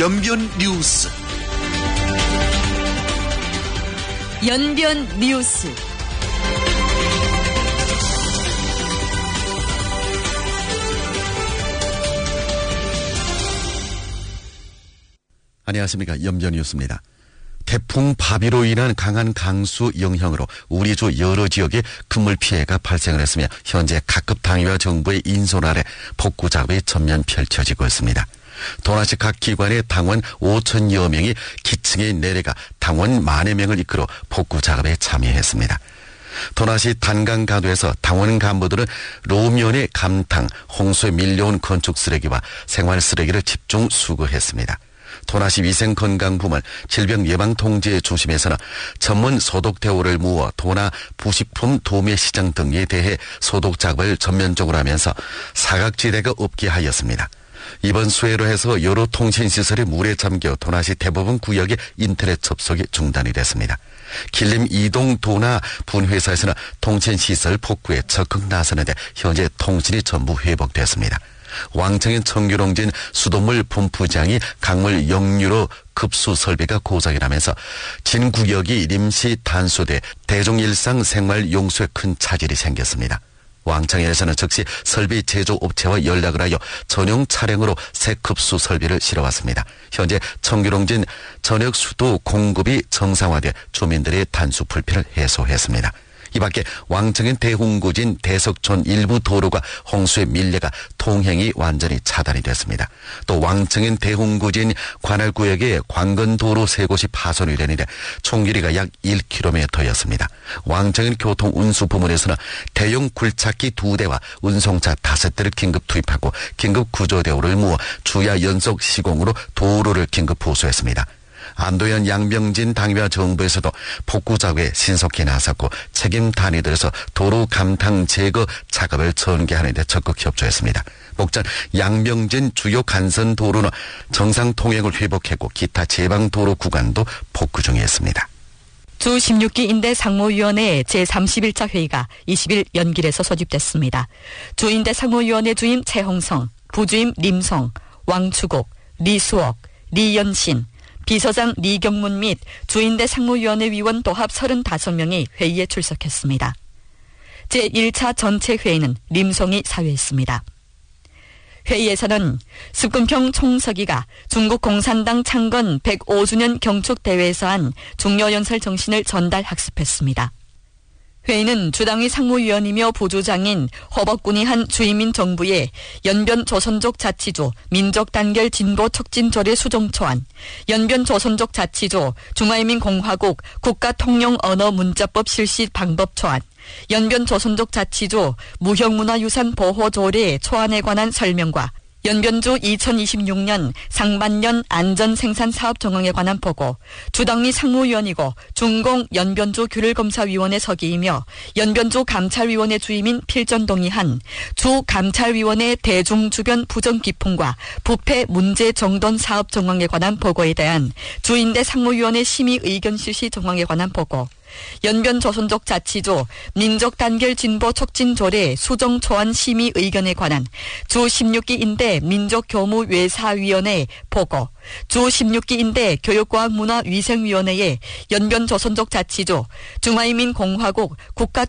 연변 뉴스. 연변 뉴스. 안녕하십니까. 연변 뉴스입니다. 태풍 바비로 인한 강한 강수 영향으로 우리 주 여러 지역에 금물 피해가 발생을 했으며 현재 각급 당위와 정부의 인솔 아래 복구 작업이 전면 펼쳐지고 있습니다. 도나시 각 기관의 당원 5천여 명이 기층에 내려가 당원 10,000여 명을 이끌어 복구 작업에 참여했습니다. 도나시 단강가도에서 당원 간부들은 로면의 감탕, 홍수에 밀려온 건축 쓰레기와 생활 쓰레기를 집중 수거했습니다. 도나시 위생건강부문 질병예방통제 중심에서는 전문 소독대오를 모아 도나 부식품 도매 시장 등에 대해 소독 작업을 전면적으로 하면서 사각지대가 없게 하였습니다. 이번 수해로 해서 여러 통신시설이 물에 잠겨 도나시 대부분 구역의 인터넷 접속이 중단이 됐습니다. 길림 이동 도나 분회사에서는 통신시설 복구에 적극 나서는데 현재 통신이 전부 회복됐습니다. 왕청인 청규롱진 수돗물 분포장이 강물 역류로 급수 설비가 고장이 나면서 진구역이 임시 단수돼 대중일상 생활 용수에 큰 차질이 생겼습니다. 왕청에서는 즉시 설비 제조업체와 연락을 하여 전용 차량으로 새 급수 설비를 실어왔습니다. 현재 청규롱진 전역 수도 공급이 정상화돼 주민들의 단수 불편을 해소했습니다. 이 밖에 왕청인 대홍구진 대석촌 일부 도로가 홍수에 밀려가 통행이 완전히 차단이 됐습니다. 또 왕청인 대홍구진 관할구역의 관건도로 3곳이 파손이 되는데 총 길이가 약 1km였습니다. 왕청인 교통운수부문에서는 대형 굴착기 2대와 운송차 5대를 긴급 투입하고 긴급 구조대오를 모아 주야 연속 시공으로 도로를 긴급 보수했습니다. 안도현 양병진 당위와 정부에서도 복구 작업에 신속히 나섰고 책임 단위들에서 도로 감탕 제거 작업을 전개하는 데 적극 협조했습니다. 목전 양병진 주요 간선 도로는 정상 통행을 회복했고 기타 제방 도로 구간도 복구 중에 있습니다. 주 16기 인대 상무위원회 제31차 회의가 20일 연길에서 소집됐습니다. 주인대 상무위원회 주임 최홍성, 부주임 림성, 왕추국, 리수옥, 리연신, 비서장 리경문 및 주인대 상무위원회 위원 도합 35명이 회의에 출석했습니다. 제1차 전체 회의는 림성이 사회했습니다. 회의에서는 습근평 총서기가 중국 공산당 창건 105주년 경축대회에서 한 중요연설 정신을 전달 학습했습니다. 회의는 주당위 상무위원이며 보조장인 허벅군이 한 주이민 정부의 연변 조선족 자치조 민족단결 진보 촉진조례 수정초안, 연변 조선족 자치조 중화인민공화국 국가통용언어문자법 실시 방법초안, 연변 조선족 자치조 무형문화유산 보호조례 초안에 관한 설명과 연변주 2026년 상반년 안전생산사업 정황에 관한 보고, 주당위 상무위원이고 중공 연변주 규율검사위원회 서기이며 연변주 감찰위원회 주임인 필전동이 한 주감찰위원회 대중주변 부정기풍과 부패 문제 정돈 사업 정황에 관한 보고에 대한 주인대 상무위원회 심의 의견 실시 정황에 관한 보고, 연변 조선족 자치조 민족단결 진보 촉진조례 수정초안 심의 의견에 관한 주 16기 인대 민족교무외사위원회 보고, 주 16기 인대 교육과학문화위생위원회의 연변 조선족 자치조 중화인민공화국 국가